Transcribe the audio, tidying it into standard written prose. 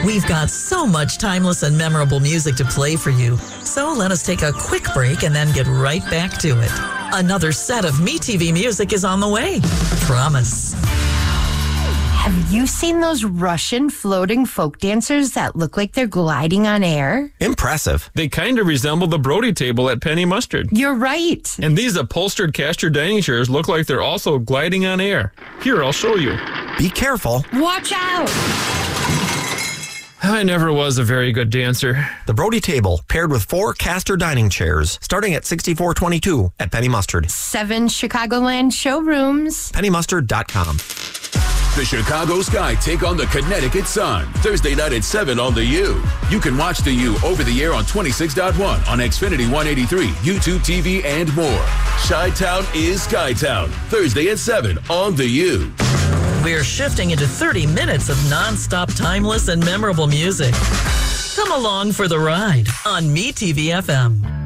We've got so much timeless and memorable music to play for you. So let us take a quick break and then get right back to it. Another set of MeTV music is on the way. Promise. Have you seen those Russian floating folk dancers that look like they're gliding on air? Impressive. They kind of resemble the Brody table at Penny Mustard. You're right. And these upholstered caster dining chairs look like they're also gliding on air. Here, I'll show you. Be careful. Watch out! I never was a very good dancer. The Brody table, paired with 4 caster dining chairs, starting at $64.22 at Penny Mustard. 7 Chicagoland showrooms. PennyMustard.com. The Chicago Sky take on the Connecticut Sun. Thursday night at 7 on The U. You can watch The U over the air on 26.1 on Xfinity 183, YouTube TV, and more. Chi-Town is Skytown. Thursday at 7 on The U. We're shifting into 30 minutes of nonstop timeless and memorable music. Come along for the ride on MeTV FM.